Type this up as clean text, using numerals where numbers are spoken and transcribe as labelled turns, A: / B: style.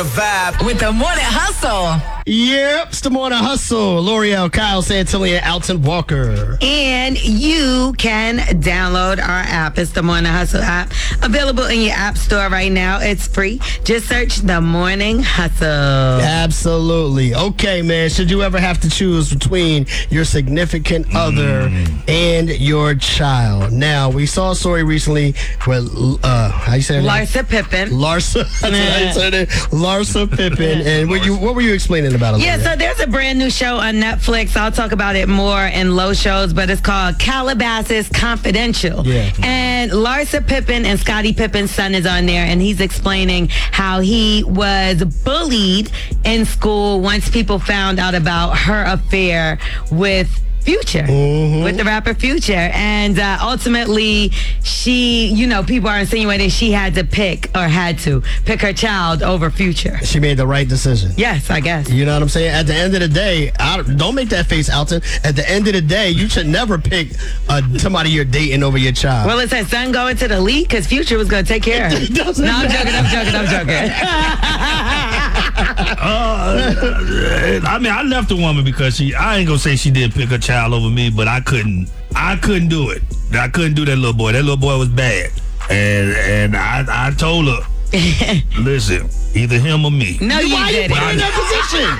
A: Vibe
B: with the Morning Hustle.
C: Yep, it's the Morning Hustle. L'Oreal, Kyle Santilli, and Alton Walker.
D: And you can download our app. It's the Morning Hustle app. Available in your app store right now. It's free. Just search the Morning Hustle.
C: Absolutely. Okay, man. Should you ever have to choose between your significant other and your child? Now, we saw a story recently where, how you say her name?
D: Larsa Pippen.
C: Larsa. That's what I said it. Larsa Pippen. And what were you explaining about it?
D: Yeah, so there's a brand new show on Netflix. I'll talk about it more in low shows, but it's called Calabasas Confidential.
C: Yeah.
D: And Larsa Pippen and Scottie Pippen's son is on there, and he's explaining how he was bullied in school once people found out about her affair with Future, with the rapper Future. And ultimately, people are insinuating she had to pick her child over Future.
C: She made the right decision.
D: Yes, I guess.
C: You know what I'm saying? At the end of the day, don't make that face, Alton. At the end of the day, you should never pick somebody you're dating over your child.
D: Well, it's her son going to the league because Future was going to take care of her. No, I'm joking.
E: I left the woman because I ain't gonna say she did pick her child over me, but I couldn't do it. I couldn't do that little boy. That little boy was bad. And I told her, listen, either him or me.
D: No, you
C: Why
D: didn't.
C: you put her in that position?